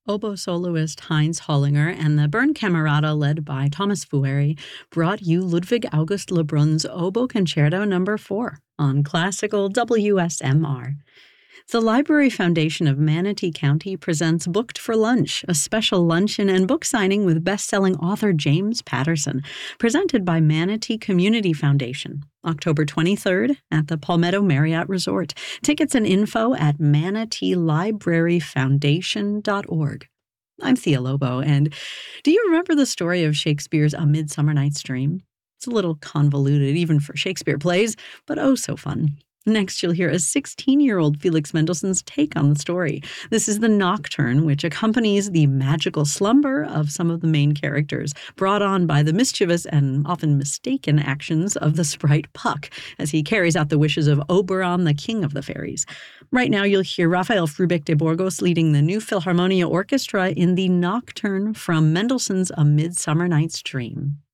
Oboe soloist Heinz Hollinger and the Berncamerata led by Thomas Fueri brought you Ludwig August Lebrun's Oboe Concerto No. 4 on classical WSMR. The Library Foundation of Manatee County presents Booked for Lunch, a special luncheon and book signing with best-selling author James Patterson, presented by Manatee Community Foundation, October 23rd at the Palmetto Marriott Resort. Tickets and info at manateelibraryfoundation.org. I'm Thea Lobo, and do you remember the story of Shakespeare's A Midsummer Night's Dream? It's a little convoluted, even for Shakespeare plays, but oh so fun. Next, you'll hear a 16-year-old Felix Mendelssohn's take on the story. This is the nocturne, which accompanies the magical slumber of some of the main characters, brought on by the mischievous and often mistaken actions of the sprite Puck, as he carries out the wishes of Oberon, the king of the fairies. Right now, you'll hear Rafael Frubic de Burgos leading the New Philharmonia Orchestra in the nocturne from Mendelssohn's A Midsummer Night's Dream.